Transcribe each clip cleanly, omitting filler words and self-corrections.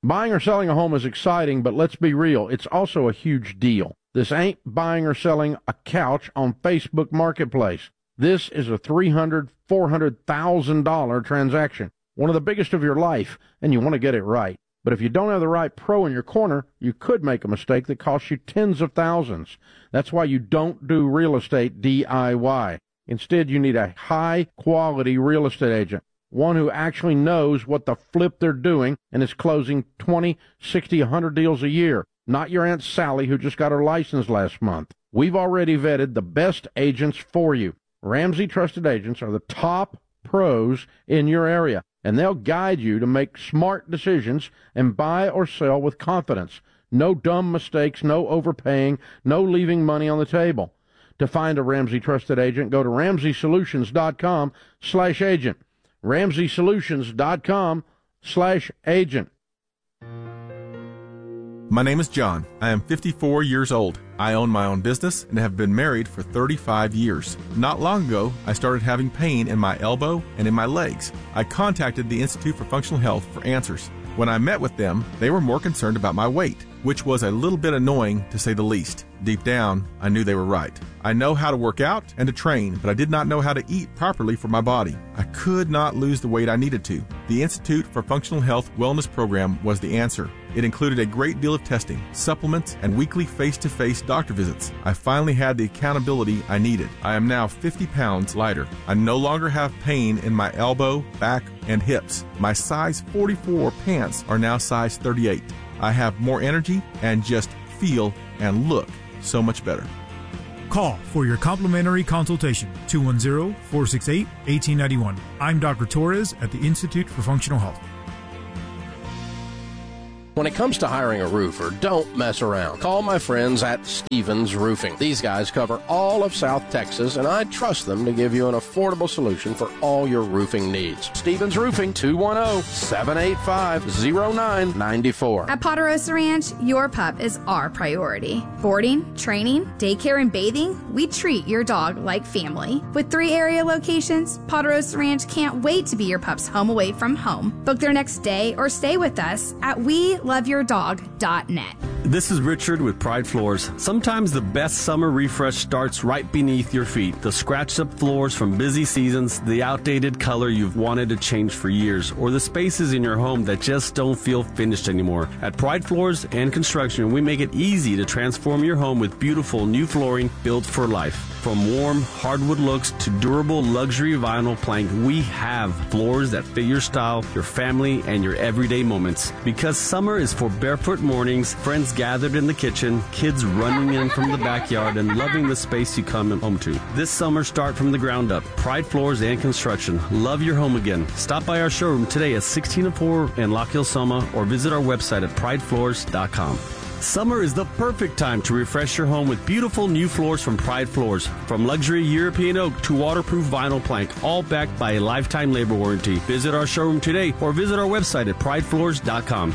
Buying or selling a home is exciting, but let's be real, it's also a huge deal. This ain't buying or selling a couch on Facebook Marketplace. This is a $300,000, $400,000 transaction, one of the biggest of your life, and you want to get it right. But if you don't have the right pro in your corner, you could make a mistake that costs you tens of thousands. That's why you don't do real estate DIY. Instead, you need a high-quality real estate agent, one who actually knows what the flip they're doing and is closing 20, 60, 100 deals a year, not your Aunt Sally who just got her license last month. We've already vetted the best agents for you. Ramsey Trusted Agents are the top pros in your area, and they'll guide you to make smart decisions and buy or sell with confidence. No dumb mistakes, no overpaying, no leaving money on the table. To find a Ramsey Trusted Agent, go to RamseySolutions.com/agent. RamseySolutions.com/agent. My name is John. I am 54 years old. I own my own business and have been married for 35 years. Not long ago, I started having pain in my elbow and in my legs. I contacted the Institute for Functional Health for answers. When I met with them, they were more concerned about my weight, which was a little bit annoying to say the least. Deep down, I knew they were right. I know how to work out and to train, but I did not know how to eat properly for my body. I could not lose the weight I needed to. The Institute for Functional Health Wellness Program was the answer. It included a great deal of testing, supplements, and weekly face-to-face doctor visits. I finally had the accountability I needed. I am now 50 pounds lighter. I no longer have pain in my elbow, back, and hips. My size 44 pants are now size 38. I have more energy and just feel and look so much better. Call for your complimentary consultation, 210-468-1891. I'm Dr. Torres at the Institute for Functional Health. When it comes to hiring a roofer, don't mess around. Call my friends at Stevens Roofing. These guys cover all of South Texas, and I trust them to give you an affordable solution for all your roofing needs. Stevens Roofing, 210-785-0994. At Ponderosa Ranch, your pup is our priority. Boarding, training, daycare, and bathing, we treat your dog like family. With 3 area locations, Ponderosa Ranch can't wait to be your pup's home away from home. Book their next day or stay with us at WeLoveYourDog.net. This is Richard with Pride Floors. Sometimes the best summer refresh starts right beneath your feet. The scratched up floors from busy seasons, the outdated color you've wanted to change for years, or the spaces in your home that just don't feel finished anymore. At Pride Floors and Construction, we make it easy to transform your home with beautiful new flooring built for life. From warm hardwood looks to durable luxury vinyl plank, we have floors that fit your style, your family, and your everyday moments. Because summer is for barefoot mornings, friends gathered in the kitchen, kids running in from the backyard, and loving the space you come home to. This summer, start from the ground up. Pride Floors and Construction. Love your home again. Stop by our showroom today at 1604 in Lock Hill, Soma, or visit our website at pridefloors.com. Summer is the perfect time to refresh your home with beautiful new floors from Pride Floors. From luxury European oak to waterproof vinyl plank, all backed by a lifetime labor warranty. Visit our showroom today or visit our website at pridefloors.com.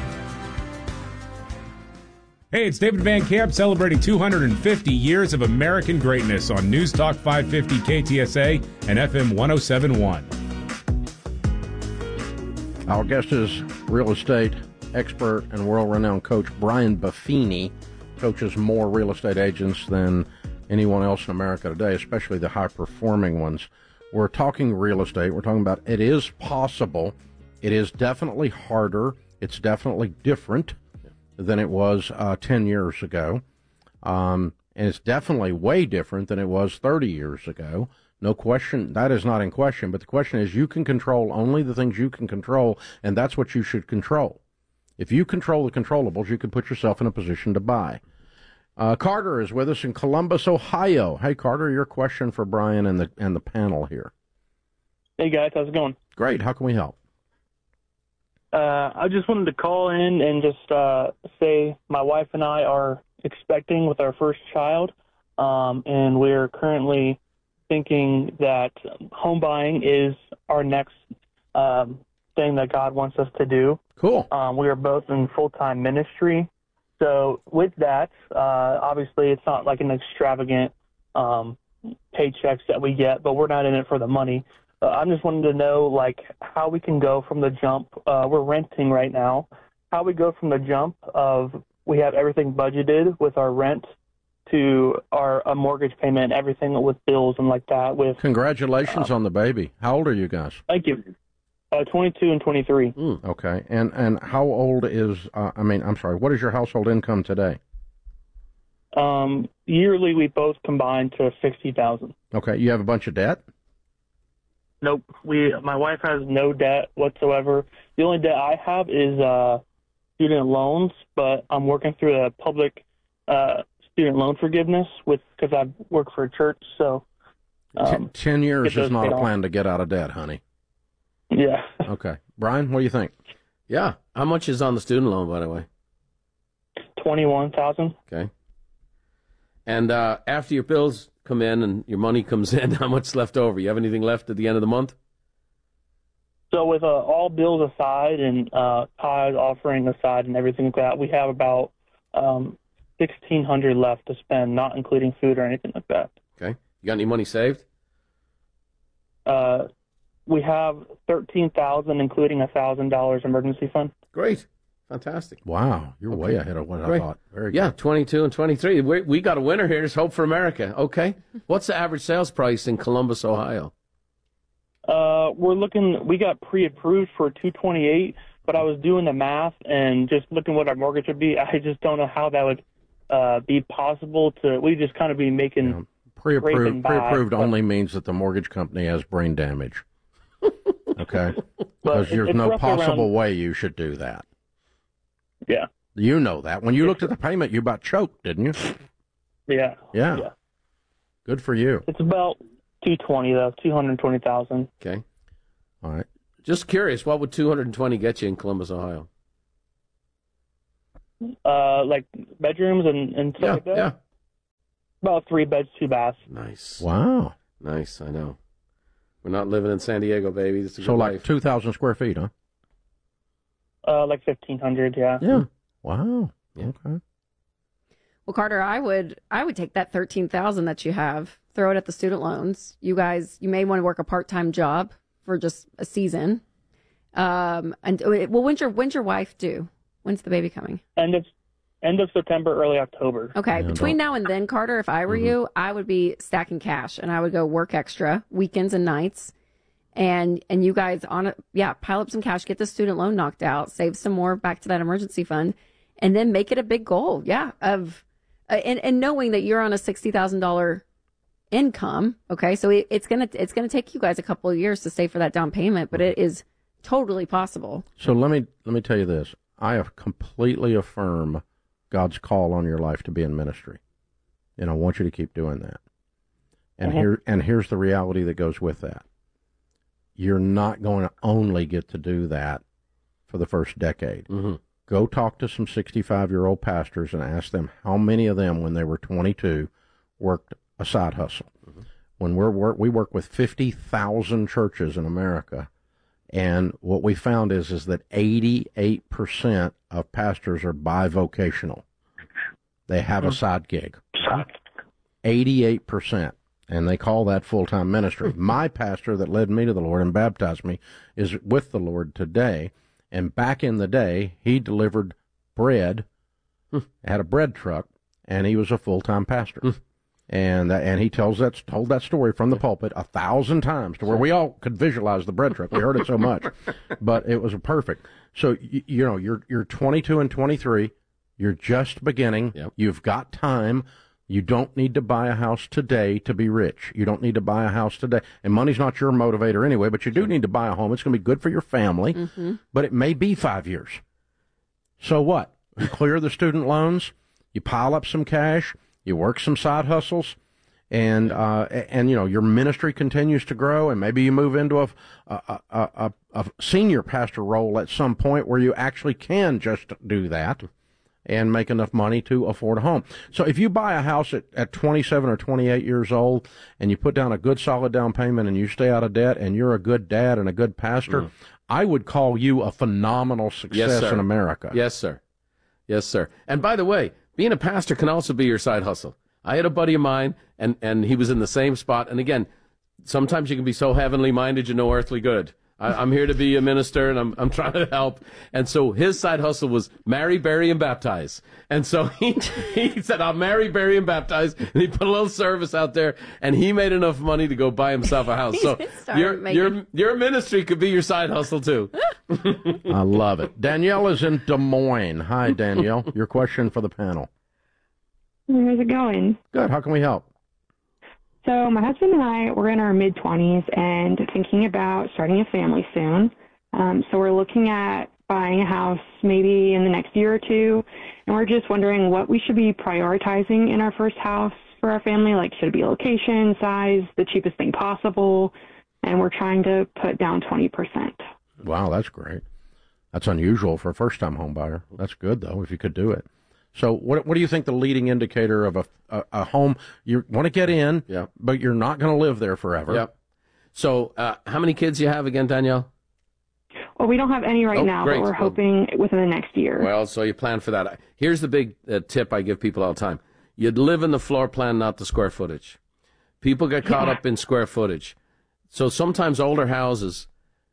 Hey, it's David Van Camp celebrating 250 years of American greatness on News Talk 550 KTSA and FM 1071. Our guest is real estate expert and world-renowned coach Brian Buffini. Coaches more real estate agents than anyone else in America today, especially the high-performing ones. We're talking real estate. We're talking about it is possible. It is definitely harder. It's definitely different than it was 10 years ago. And it's definitely way different than it was 30 years ago. No question. That is not in question. But the question is, you can control only the things you can control, and that's what you should control. If you control the controllables, you can put yourself in a position to buy. Carter is with us in Columbus, Ohio. Hey, Carter, your question for Brian and the panel here. Hey, guys. How's it going? Great. How can we help? I just wanted to call in and just say my wife and I are expecting with our first child, and we're currently thinking that home buying is our next thing that God wants us to do. Cool. We are both in full-time ministry. So with that, obviously it's not like an extravagant paychecks that we get, but we're not in it for the money. I'm just wanting to know, like, how we can go from the jump. We're renting right now. how we go from the jump of we have everything budgeted with our rent to a mortgage payment, everything with bills and like that. With Congratulations on the baby. How old are you guys? Thank you. 22 and 23. Okay. And how old is, what is your household income today? Yearly, we both combine to $60,000. Okay. You have a bunch of debt? Nope. My wife has no debt whatsoever. The only debt I have is student loans, but I'm working through a public student loan forgiveness because I work for a church. So 10 years is not a plan to get out of debt, honey. Yeah. Okay. Brian, what do you think? Yeah. How much is on the student loan, by the way? $21,000. Okay. And after your bills come in and your money comes in, how much left over? You have anything left at the end of the month? So with all bills aside and tithe offering aside and everything like that, we have about $1,600 left to spend, not including food or anything like that. Okay. You got any money saved? We have $13,000, including $1,000 emergency fund. Great. Fantastic. Wow. You're way ahead of what I thought. Very good. Yeah, 22 and 23. We got a winner here. There's hope for America. Okay. What's the average sales price in Columbus, Ohio? We got pre-approved for $228, but I was doing the math and just looking what our mortgage would be. I just don't know how that would be possible we just kind of be making pre-approved only means that the mortgage company has brain damage. Okay? Because there's no possible way you should do that. Yeah. You know that. When you looked at the payment, you about choked, didn't you? Yeah. Yeah. Good for you. It's about $220, though, $220,000. Okay. All right. Just curious, what would $220 get you in Columbus, Ohio? Like bedrooms and stuff like that? Yeah. About 3 beds, 2 baths. Nice. Wow. Nice, I know. We're not living in San Diego, baby. This is a good like life. 2,000 square feet, huh? Like 1,500, yeah. Yeah. Wow. Yeah. Okay. Well, Carter, I would take that $13,000 that you have, throw it at the student loans. You may want to work a part-time job for just a season. When's your wife due? When's the baby coming? End of September, early October. Okay. Between now and then, Carter, if I were you, I would be stacking cash and I would go work extra weekends and nights. And you guys pile up some cash, get the student loan knocked out, save some more back to that emergency fund, and then make it a big goal. Yeah. And knowing that you're on a $60,000 income. Okay. So it's going to take you guys a couple of years to save for that down payment, but it is totally possible. So let me tell you this. I have completely affirm God's call on your life to be in ministry. And I want you to keep doing that. And here's the reality that goes with that. You're not going to only get to do that for the first decade. Mm-hmm. Go talk to some 65-year-old pastors and ask them how many of them, when they were 22, worked a side hustle. Mm-hmm. When we work with 50,000 churches in America, and what we found is that 88% of pastors are bivocational. They have a side gig. 88%. And they call that full-time ministry. My pastor that led me to the Lord and baptized me is with the Lord today. And back in the day, he delivered bread, had a bread truck, and he was a full-time pastor. And he told that story from the pulpit 1,000 times to where we all could visualize the bread truck. We heard it so much, but it was perfect. So you're 22 and 23. You're just beginning. Yep. You've got time. You don't need to buy a house today to be rich. You don't need to buy a house today. And money's not your motivator anyway, but you do need to buy a home. It's going to be good for your family, but it may be 5 years. So what? You clear the student loans, you pile up some cash, you work some side hustles, and your ministry continues to grow, and maybe you move into a senior pastor role at some point where you actually can just do that and make enough money to afford a home. So if you buy a house at 27 or 28 years old and you put down a good solid down payment and you stay out of debt and you're a good dad and a good pastor, I would call you a phenomenal success in America. Yes, sir. Yes, sir. And by the way, being a pastor can also be your side hustle. I had a buddy of mine, and he was in the same spot. And again, sometimes you can be so heavenly minded, you know earthly good. I'm here to be a minister, and I'm trying to help. And so his side hustle was marry, bury, and baptize. And so he said, I'll marry, bury, and baptize. And he put a little service out there, and he made enough money to go buy himself a house. So your ministry could be your side hustle, too. I love it. Danielle is in Des Moines. Hi, Danielle. Your question for the panel. How's it going? Good. How can we help? So my husband and I, we're in our mid-20s and thinking about starting a family soon. So we're looking at buying a house maybe in the next year or two, and we're just wondering what we should be prioritizing in our first house for our family. Like, should it be location, size, the cheapest thing possible? And we're trying to put down 20%. Wow, that's great. That's unusual for a first-time home buyer. That's good, though, if you could do it. So what do you think the leading indicator of a home? You want to get in, but you're not going to live there forever. Yep. So how many kids do you have again, Danielle? Well, we don't have any right now, great. but we're hoping within the next year. Well, so you plan for that. Here's the big tip I give people all the time. You'd live in the floor plan, not the square footage. People get caught up in square footage. So sometimes older houses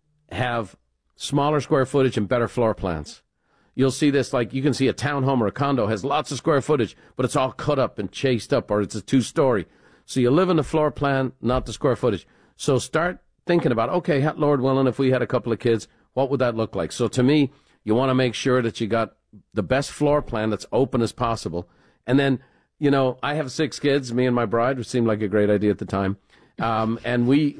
have smaller square footage and better floor plans. You'll see this, like you can see a townhome or a condo has lots of square footage, but it's all cut up and chased up, or it's a 2-story. So you live in the floor plan, not the square footage. So start thinking about, okay, Lord willing, if we had a couple of kids, what would that look like? So to me, you want to make sure that you got the best floor plan that's open as possible. And then, I have 6 kids, me and my bride, which seemed like a great idea at the time. And we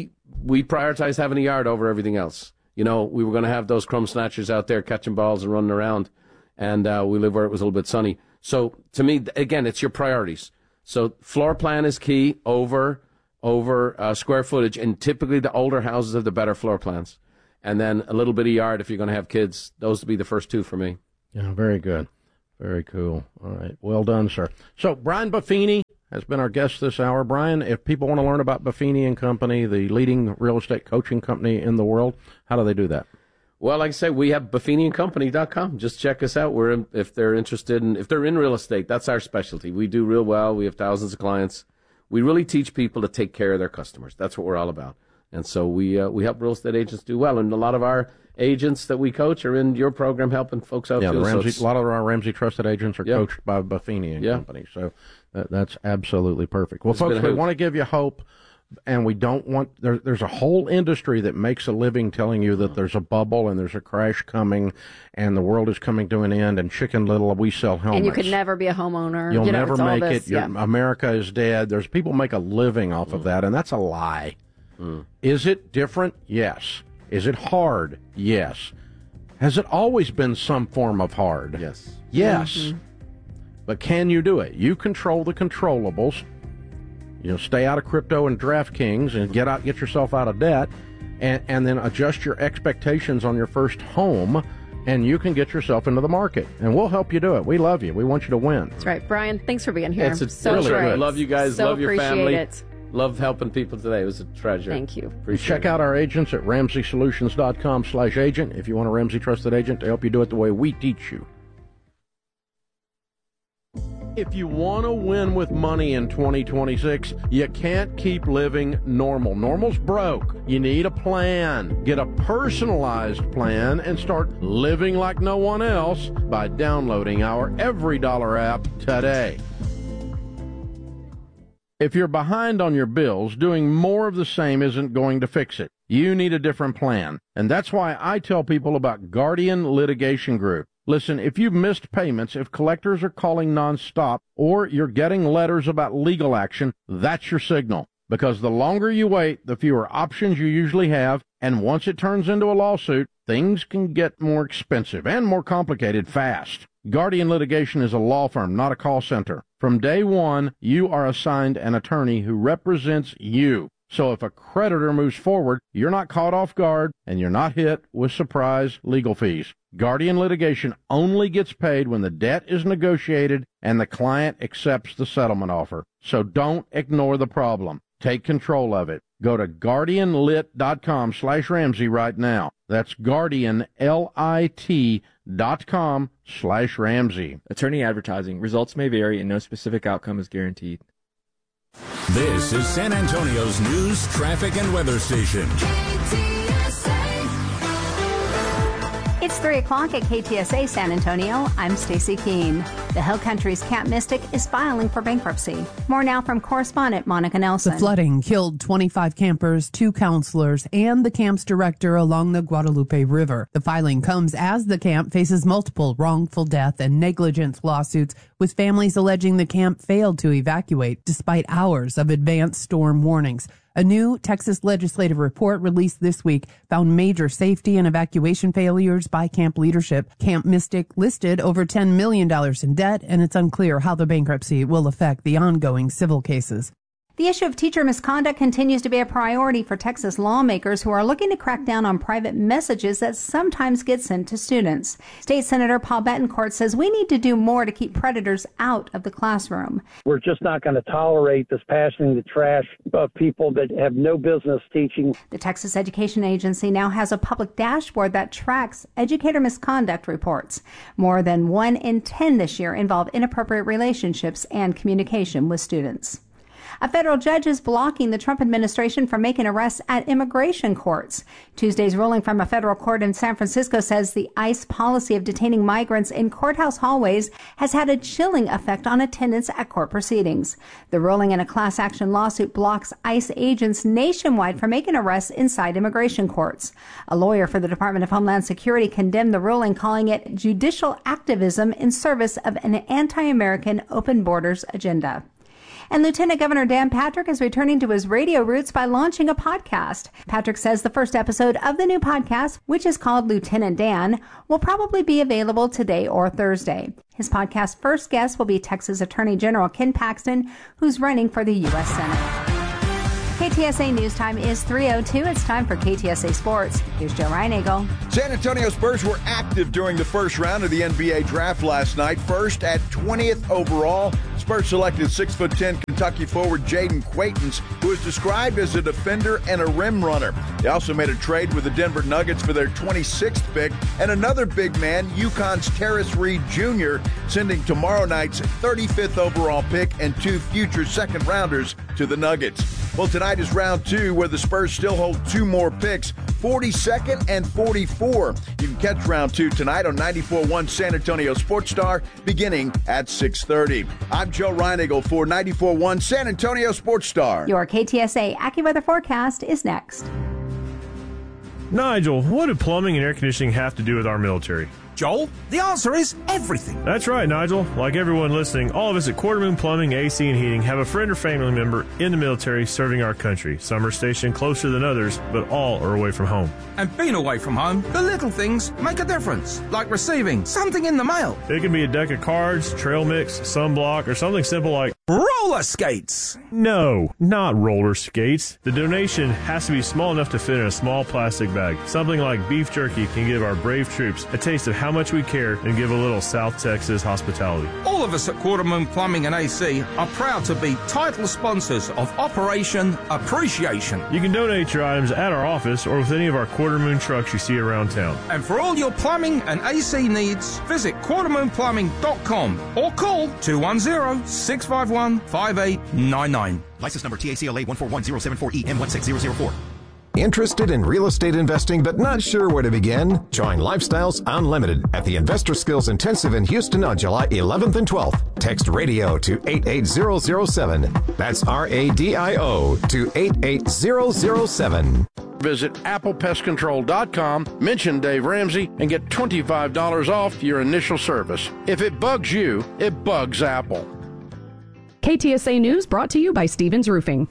prioritize having a yard over everything else. We were going to have those crumb snatchers out there catching balls and running around, and we live where it was a little bit sunny. So to me, again, it's your priorities. So floor plan is key over square footage, and typically the older houses have the better floor plans. And then a little bit of yard if you're going to have kids. Those would be the first 2 for me. Yeah, very good. Very cool. All right. Well done, sir. So Brian Buffini has been our guest this hour. Brian, if people want to learn about Buffini & Company, the leading real estate coaching company in the world, how do they do that? Well, like I say, we have BuffiniandCompany.com. Just check us out. If they're interested if they're in real estate, that's our specialty. We do real well. We have thousands of clients. We really teach people to take care of their customers. That's what we're all about. And so we help real estate agents do well. And a lot of our agents that we coach are in your program helping folks out too. A lot of our Ramsey Trusted agents are coached by Buffini & Company. So that's absolutely perfect. Well, folks, we want to give you hope, and we don't want there's a whole industry that makes a living telling you that there's a bubble and there's a crash coming and the world is coming to an end, and Chicken Little, we sell helmets. And you could never be a homeowner. You'll never make it. America is dead. There's people make a living off of that, and that's a lie. Is it different? Yes. Is it hard? Yes. Has it always been some form of hard? Yes. Yes. Mm-hmm. But can you do it? You control the controllables. Stay out of crypto and DraftKings and get yourself out of debt, and then adjust your expectations on your first home, and you can get yourself into the market. And we'll help you do it. We love you. We want you to win. That's right. Brian, thanks for being here. It's a pleasure. I love you guys. So love your family. appreciate it. Love helping people today. It was a treasure. Thank you. Check out our agents at RamseySolutions.com/agent if you want a Ramsey Trusted agent to help you do it the way we teach you. If you want to win with money in 2026, you can't keep living normal. Normal's broke. You need a plan. Get a personalized plan and start living like no one else by downloading our Every Dollar app today. If you're behind on your bills, doing more of the same isn't going to fix it. You need a different plan. And that's why I tell people about Guardian Litigation Group. Listen, if you've missed payments, if collectors are calling nonstop, or you're getting letters about legal action, that's your signal. Because the longer you wait, the fewer options you usually have, and once it turns into a lawsuit, things can get more expensive and more complicated fast. Guardian Litigation is a law firm, not a call center. From day one, you are assigned an attorney who represents you. So if a creditor moves forward, you're not caught off guard and you're not hit with surprise legal fees. Guardian Litigation only gets paid when the debt is negotiated and the client accepts the settlement offer. So don't ignore the problem. Take control of it. Go to guardianlit.com/Ramsey right now. That's guardianlit.com/Ramsey. Attorney advertising. Results may vary and no specific outcome is guaranteed. This is San Antonio's news, traffic, and weather station. KTSA. It's 3 o'clock at KTSA San Antonio. I'm Stacy Keene. The Hill Country's Camp Mystic is filing for bankruptcy. More now from correspondent Monica Nelson. The flooding killed 25 campers, 2 counselors, and the camp's director along the Guadalupe River. The filing comes as the camp faces multiple wrongful death and negligence lawsuits, with families alleging the camp failed to evacuate despite hours of advanced storm warnings. A new Texas legislative report released this week found major safety and evacuation failures by camp leadership. Camp Mystic listed over $10 million in debt, and it's unclear how the bankruptcy will affect the ongoing civil cases. The issue of teacher misconduct continues to be a priority for Texas lawmakers who are looking to crack down on private messages that sometimes get sent to students. State Senator Paul Betancourt says we need to do more to keep predators out of the classroom. We're just not going to tolerate this passing the trash of people that have no business teaching. The Texas Education Agency now has a public dashboard that tracks educator misconduct reports. More than 1 in 10 this year involve inappropriate relationships and communication with students. A federal judge is blocking the Trump administration from making arrests at immigration courts. Tuesday's ruling from a federal court in San Francisco says the ICE policy of detaining migrants in courthouse hallways has had a chilling effect on attendance at court proceedings. The ruling in a class action lawsuit blocks ICE agents nationwide from making arrests inside immigration courts. A lawyer for the Department of Homeland Security condemned the ruling, calling it judicial activism in service of an anti-American open borders agenda. And Lieutenant Governor Dan Patrick is returning to his radio roots by launching a podcast. Patrick says the first episode of the new podcast, which is called Lieutenant Dan, will probably be available today or Thursday. His podcast first guest will be Texas Attorney General Ken Paxton, who's running for the U.S. Senate. KTSA News Time is 3:02. It's time for KTSA Sports. Here's Joe Reinagle. San Antonio Spurs were active during the first round of the NBA draft last night. First at 20th overall, Spurs selected 6'10" Kentucky forward Jaden Quaitance, who is described as a defender and a rim runner. They also made a trade with the Denver Nuggets for their 26th pick and another big man, UConn's Terrace Reed Jr., sending tomorrow night's 35th overall pick and 2 future second-rounders to the Nuggets. Well, tonight is round 2, where the Spurs still hold 2 more picks, 42nd and 44. You can catch round 2 tonight on 94.1 San Antonio Sports Star, beginning at 6:30. I'm Joe Reinagle for 94.1 San Antonio Sports Star. Your KTSA AccuWeather forecast is next. Nigel, what do plumbing and air conditioning have to do with our military? Joel, the answer is everything. That's right, Nigel. Like everyone listening, all of us at Quarter Moon Plumbing, AC, and Heating have a friend or family member in the military serving our country. Some are stationed closer than others, but all are away from home. And being away from home, the little things make a difference, like receiving something in the mail. It can be a deck of cards, trail mix, sunblock, or something simple like roller skates. No, not roller skates. The donation has to be small enough to fit in a small plastic bag. Something like beef jerky can give our brave troops a taste of how much we care and give a little South Texas hospitality. All of us at Quarter Moon Plumbing and AC are proud to be title sponsors of Operation Appreciation. You can donate your items at our office or with any of our Quarter Moon trucks you see around town. And for all your plumbing and AC needs, visit quartermoonplumbing.com or call 210-651-5899. License number TACLA 141074EM16004. Interested in real estate investing but not sure where to begin? Join Lifestyles Unlimited at the Investor Skills Intensive in Houston on July 11th and 12th. Text RADIO to 88007. That's RADIO to 88007. Visit applepestcontrol.com, mention Dave Ramsey, and get $25 off your initial service. If it bugs you, it bugs Apple. KTSA News brought to you by Stevens Roofing.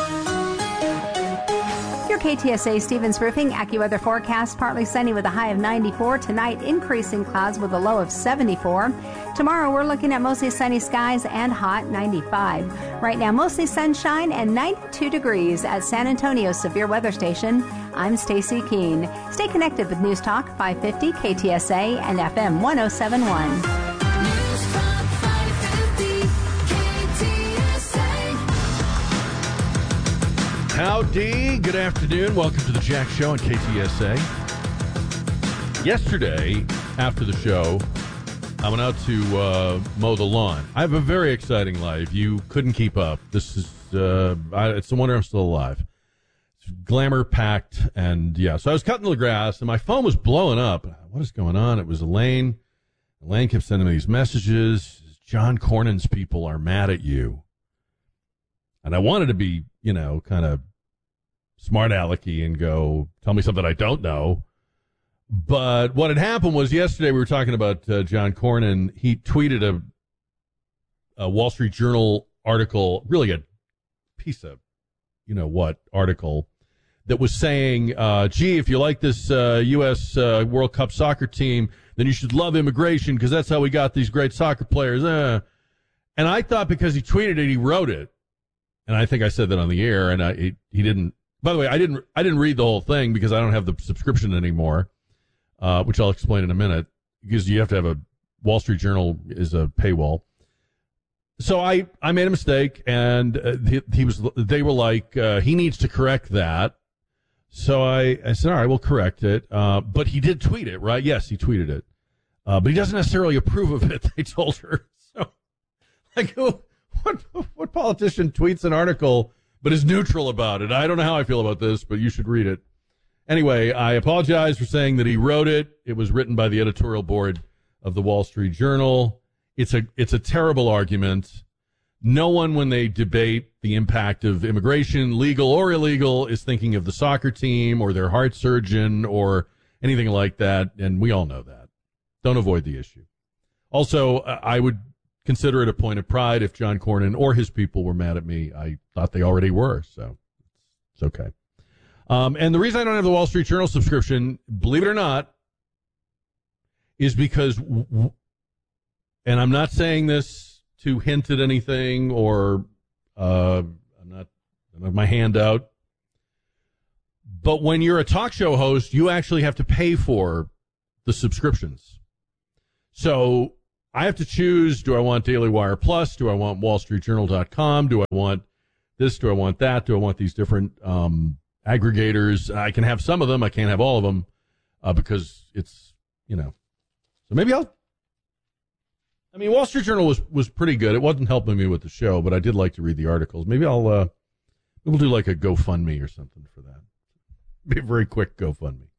Your KTSA Stevens Roofing AccuWeather forecast, partly sunny with a high of 94. Tonight, increasing clouds with a low of 74. Tomorrow, we're looking at mostly sunny skies and hot, 95. Right now, mostly sunshine and 92 degrees at San Antonio's severe weather station. I'm Stacy Keene. Stay connected with News Talk 550 KTSA and FM 1071. Howdy, good afternoon. Welcome to the Jack Show on KTSA. Yesterday, after the show, I went out to mow the lawn. I have a very exciting life. You couldn't keep up. This is, it's a wonder I'm still alive. glamour packed, and yeah. So I was cutting the grass, and my phone was blowing up. What is going on? It was Elaine. Elaine kept sending me these messages. John Cornyn's people are mad at you. And I wanted to be, kind of smart alecky and go, tell me something I don't know. But what had happened was yesterday we were talking about John Cornyn. He tweeted a Wall Street Journal article, really a piece of, article that was saying, gee, if you like this U.S. World Cup soccer team, then you should love immigration because that's how we got these great soccer players. And I thought because he tweeted it, he wrote it. And I think I said that on the air, and he didn't. By the way, I didn't read the whole thing because I don't have the subscription anymore, which I'll explain in a minute, because you have to have a Wall Street Journal is a paywall. So I made a mistake, and they were like, he needs to correct that. So I said, all right, we'll correct it. But he did tweet it, right? Yes, he tweeted it. But he doesn't necessarily approve of it, they told her. So, what politician tweets an article but is neutral about it? I don't know how I feel about this, but you should read it. Anyway, I apologize for saying that he wrote it. It was written by the editorial board of the Wall Street Journal. It's a terrible argument. No one, when they debate the impact of immigration, legal or illegal, is thinking of the soccer team or their heart surgeon or anything like that, and we all know that. Don't avoid the issue. Also, I would consider it a point of pride if John Cornyn or his people were mad at me. I thought they already were, so it's okay. And the reason I don't have the Wall Street Journal subscription, believe it or not, is because, and I'm not saying this to hint at anything, or I don't have my hand out, but when you're a talk show host, you actually have to pay for the subscriptions. So I have to choose, do I want Daily Wire Plus? Do I want WallStreetJournal.com? Do I want this? Do I want that? Do I want these different aggregators? I can have some of them. I can't have all of them because it's, So maybe Wall Street Journal was pretty good. It wasn't helping me with the show, but I did like to read the articles. Maybe we'll do like a GoFundMe or something for that. Be a very quick GoFundMe.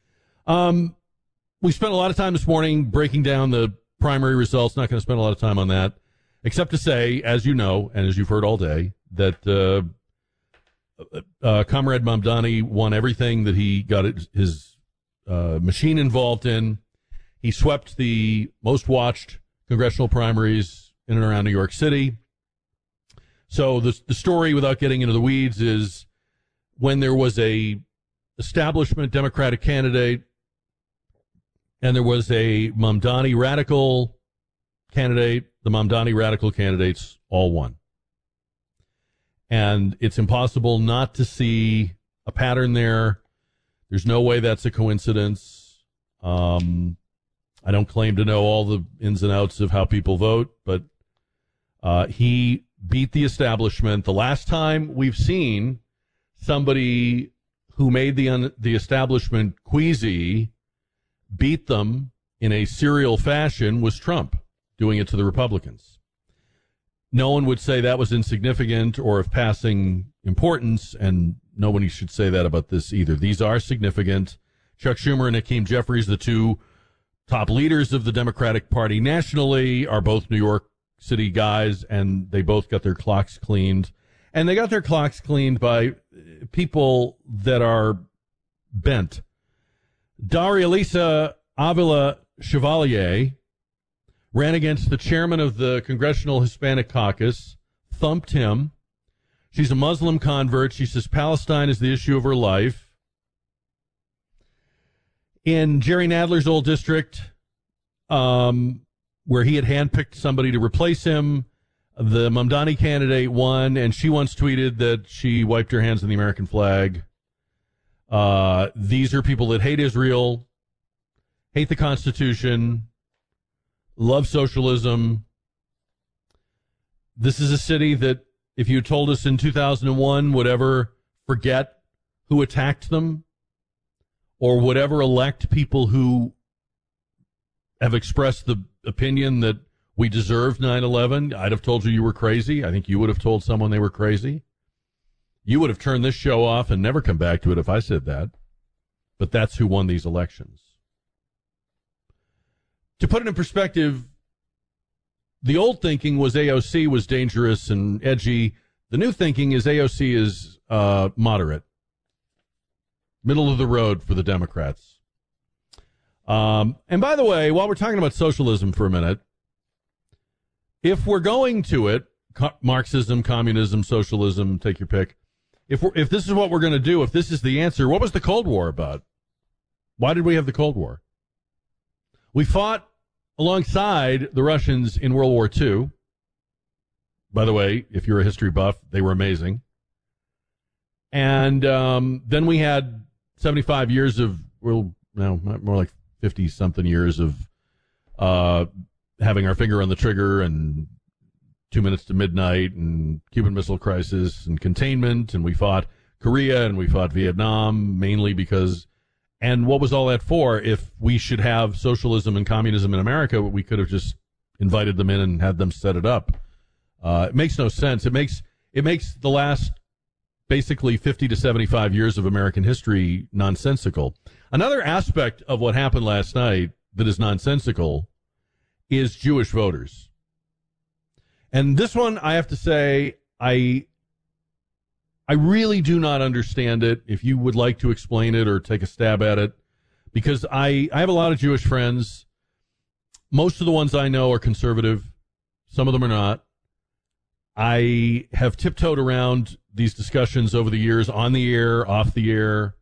We spent a lot of time this morning breaking down the primary results. Not going to spend a lot of time on that, except to say, as you know, and as you've heard all day, that Comrade Mamdani won everything that he got his machine involved in. He swept the most watched congressional primaries in and around New York City. So the story, without getting into the weeds, is when there was a establishment Democratic candidate and there was a Mamdani radical candidate, the Mamdani radical candidates all won. And it's impossible not to see a pattern there. There's no way that's a coincidence. I don't claim to know all the ins and outs of how people vote, but he beat the establishment. The last time we've seen somebody who made the establishment queasy beat them in a serial fashion was Trump, doing it to the Republicans. No one would say that was insignificant or of passing importance, and nobody should say that about this either. These are significant. Chuck Schumer and Hakeem Jeffries, the two top leaders of the Democratic Party nationally, are both New York City guys, and they both got their clocks cleaned. And they got their clocks cleaned by people that are bent. Daria Lisa Avila Chevalier ran against the chairman of the Congressional Hispanic Caucus, thumped him. She's a Muslim convert. She says Palestine is the issue of her life. In Jerry Nadler's old district, where he had handpicked somebody to replace him, the Mamdani candidate won, and she once tweeted that she wiped her hands on the American flag. These are people that hate Israel, hate the Constitution, love socialism. This is a city that, if you told us in 2001, would ever forget who attacked them or would ever elect people who have expressed the opinion that we deserved 9/11, I'd have told you were crazy. I think you would have told someone they were crazy. You would have turned this show off and never come back to it if I said that. But that's who won these elections. To put it in perspective, the old thinking was AOC was dangerous and edgy. The new thinking is AOC is moderate. Middle of the road for the Democrats. And by the way, while we're talking about socialism for a minute, if we're going to it, Marxism, communism, socialism, take your pick. If this is what we're going to do, if this is the answer, what was the Cold War about? Why did we have the Cold War? We fought alongside the Russians in World War II. By the way, if you're a history buff, they were amazing. And then we had 75 years of, well, no, more like 50-something years of having our finger on the trigger and 2 minutes to midnight and Cuban Missile Crisis and containment, and we fought Korea and we fought Vietnam mainly because, and what was all that for? If we should have socialism and communism in America, we could have just invited them in and had them set it up. It makes no sense. It makes the last basically 50 to 75 years of American history nonsensical. Another aspect of what happened last night that is nonsensical is Jewish voters. And this one, I have to say, I really do not understand it. If you would like to explain it or take a stab at it, because I have a lot of Jewish friends. Most of the ones I know are conservative. Some of them are not. I have tiptoed around these discussions over the years, on the air, off the air.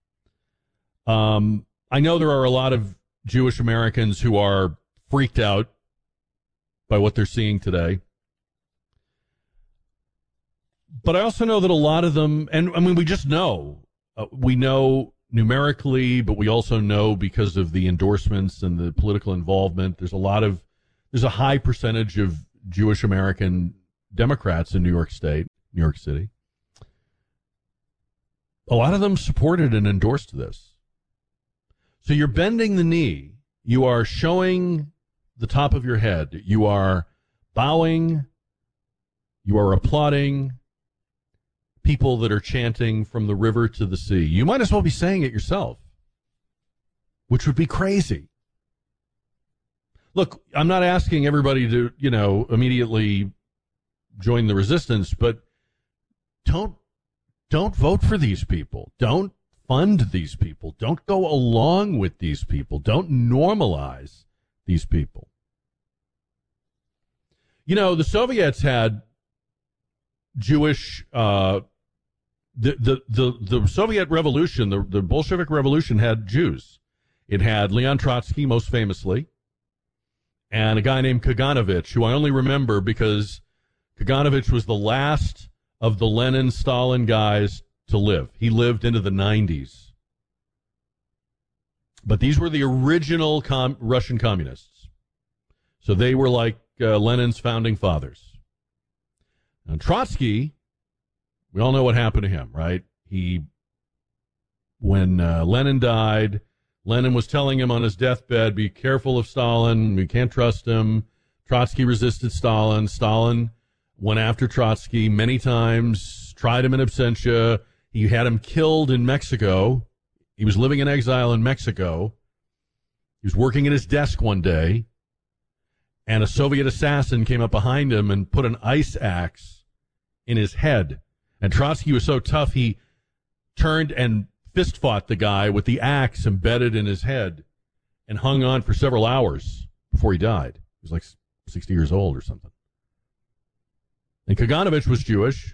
I know there are a lot of Jewish Americans who are freaked out by what they're seeing today. But I also know that a lot of them, and I mean, we just know. We know numerically, but we also know because of the endorsements and the political involvement. There's a high percentage of Jewish American Democrats in New York State, New York City. A lot of them supported and endorsed this. So you're bending the knee. You are showing the top of your head. You are bowing. You are applauding people that are chanting from the river to the sea. You might as well be saying it yourself, which would be crazy. Look, I'm not asking everybody to, immediately join the resistance, but don't vote for these people. Don't fund these people. Don't go along with these people. Don't normalize these people. The Soviets had Jewish, the Soviet Revolution, the Bolshevik Revolution had Jews. It had Leon Trotsky, most famously, and a guy named Kaganovich, who I only remember because Kaganovich was the last of the Lenin-Stalin guys to live. He lived into the 90s. But these were the original Russian communists. So they were like Lenin's founding fathers. Now, Trotsky, we all know what happened to him, right? When Lenin died, Lenin was telling him on his deathbed, be careful of Stalin, we can't trust him. Trotsky resisted Stalin. Stalin went after Trotsky many times, tried him in absentia. He had him killed in Mexico. He was living in exile in Mexico. He was working at his desk one day, and a Soviet assassin came up behind him and put an ice axe in his head. And Trotsky was so tough, he turned and fist fought the guy with the axe embedded in his head and hung on for several hours before he died. He was like 60 years old or something. And Kaganovich was Jewish.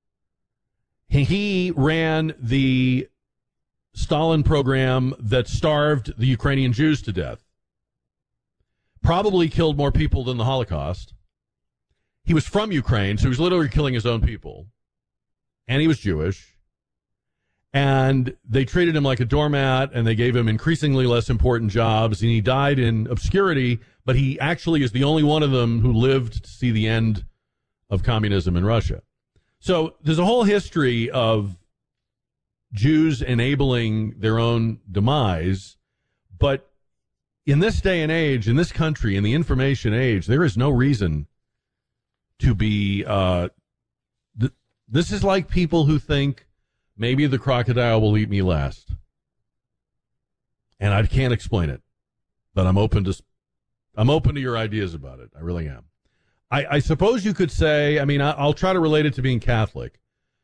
He ran the Stalin program that starved the Ukrainian Jews to death. Probably killed more people than the Holocaust. He was from Ukraine, so he was literally killing his own people. And he was Jewish. And they treated him like a doormat, and they gave him increasingly less important jobs, and he died in obscurity, but he actually is the only one of them who lived to see the end of communism in Russia. So there's a whole history of Jews enabling their own demise, but in this day and age, in this country, in the information age, there is no reason to be This is like people who think maybe the crocodile will eat me last. And I can't explain it, but I'm open to your ideas about it. I really am. I suppose you could say, I mean, I'll try to relate it to being Catholic.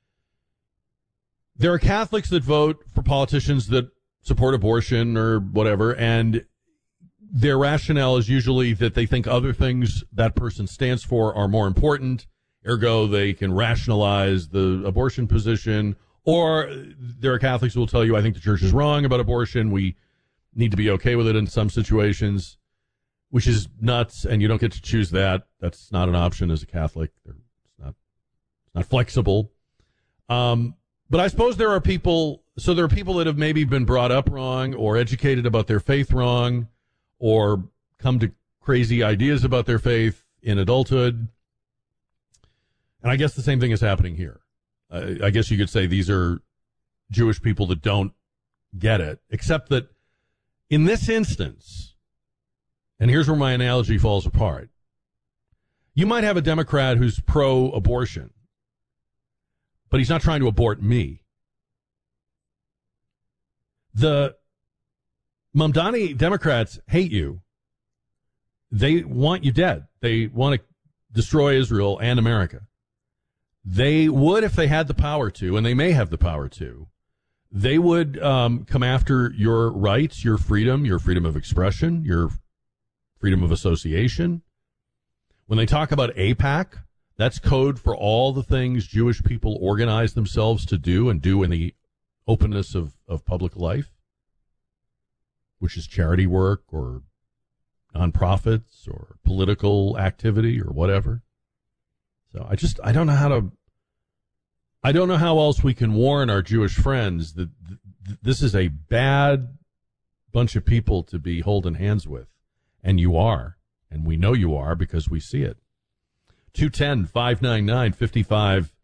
There are Catholics that vote for politicians that support abortion or whatever, and their rationale is usually that they think other things that person stands for are more important, ergo they can rationalize the abortion position. Or there are Catholics who will tell you, I think the church is wrong about abortion. We need to be okay with it in some situations, which is nuts, and you don't get to choose that. That's not an option as a Catholic. It's not flexible. But I suppose there are people that have maybe been brought up wrong or educated about their faith wrong or come to crazy ideas about their faith in adulthood. And I guess the same thing is happening here. I guess you could say these are Jewish people that don't get it, except that in this instance, and here's where my analogy falls apart, you might have a Democrat who's pro-abortion, but he's not trying to abort me. The Mamdani Democrats hate you. They want you dead. They want to destroy Israel and America. They would, if they had the power to, and they may have the power to, they would come after your rights, your freedom of expression, your freedom of association. When they talk about AIPAC, that's code for all the things Jewish people organize themselves to do and do in the openness of public life, which is charity work or nonprofits or political activity or whatever. So I don't know how else we can warn our Jewish friends that this is a bad bunch of people to be holding hands with. And you are. And we know you are because we see it. 210-599-55